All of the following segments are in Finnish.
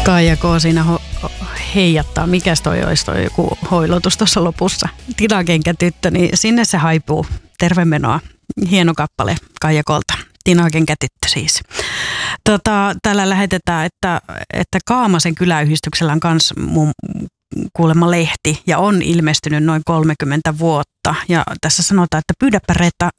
Kaija K. siinä heijattaa. Mikäs toi olisi toi joku hoilotus tuossa lopussa? Tinakenkätyttö, niin sinne se haipuu. Terve menoa. Hieno kappale Kaija Kolta. Tinakenkätyttö siis. Täällä lähetetään, että Kaamasen kyläyhdistyksellä on kans mun kuulemma lehti ja on ilmestynyt noin 30 vuotta. Ja tässä sanotaan, että pyydäpä Reetta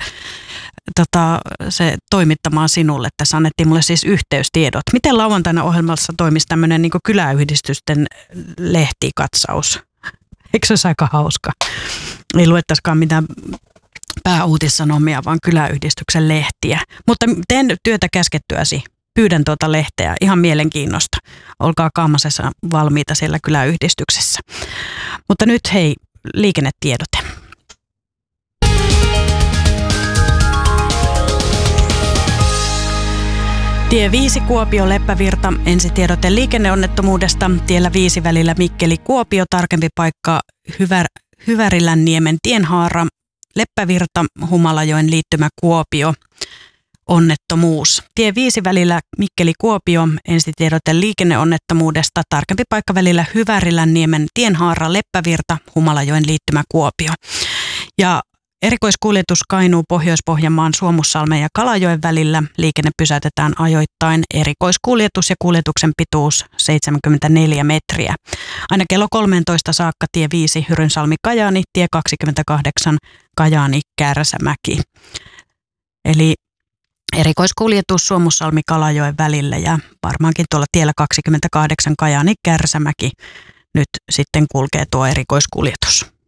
se toimittamaan sinulle. Tässä annettiin mulle siis yhteystiedot. Miten lauantaina ohjelmassa toimisi tämmöinen niin kyläyhdistysten lehtikatsaus? Eikö se olisi aika hauska? Ei luettaisikaan mitään pääuutissanomia, vaan kyläyhdistyksen lehtiä. Mutta teen työtä käskettyäsi. Pyydän tuota lehteä ihan mielenkiinnosta. Olkaa Kaamasessa valmiita siellä kyläyhdistyksessä. Mutta nyt hei, liikennetiedote. Tie 5 Kuopio Leppävirta, ensitiedote liikenneonnettomuudesta. Tiellä 5 välillä Mikkeli-Kuopio, tarkempi paikka Hyvärilänniemen tienhaara, Leppävirta, Humalajoen liittymä Kuopio. Onnettomuus. Tie 5 välillä Mikkeli-Kuopio, ensitiedote liikenneonnettomuudesta, tarkempi paikka välillä Hyvärilänniemen tienhaara, Leppävirta, Humalajoen liittymä Kuopio. Ja erikoiskuljetus Kainuu Pohjois-Pohjanmaan Suomussalmen ja Kalajoen välillä. Liikenne pysäytetään ajoittain. Erikoiskuljetus ja kuljetuksen pituus 74 metriä. Aina kello 13 saakka tie 5 Hyrynsalmi-Kajaani, tie 28 Kajaani-Kärsämäki. Eli erikoiskuljetus Suomussalmi-Kalajoen välillä ja varmaankin tuolla tiellä 28 Kajaani-Kärsämäki nyt sitten kulkee tuo erikoiskuljetus.